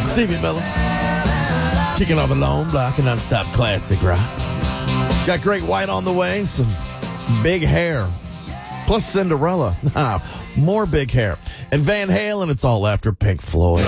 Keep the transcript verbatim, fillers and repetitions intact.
Stevie Miller. Kicking off a long block and non-stop classic rock. Got Great White on the way. Some big hair. Plus Cinderella. More big hair. And Van Halen, it's all after Pink Floyd.